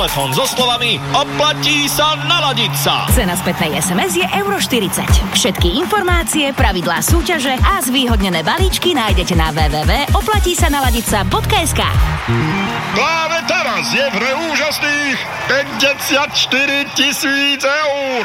telefón so slovami oplatí sa naladiť sa. Cena spätnej SMS je €40. Všetky informácie, pravidlá súťaže a zvýhodnené balíčky nájdete na www.oplatísanaladica.sk. Práve teraz je v hre úžasných 54 000 eur.